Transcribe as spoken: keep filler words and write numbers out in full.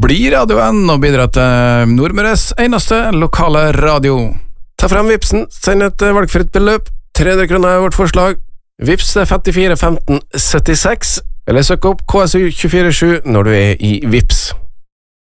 blir radioen og bidrar til Nordmøres eneste lokale radio. Ta frem vipsen, send et valgfritt beløp. tre hundre kroner er vårt forslag. Vips er femtifire femten syttiseks, eller søk opp K S U to fire sju når du er i Vips.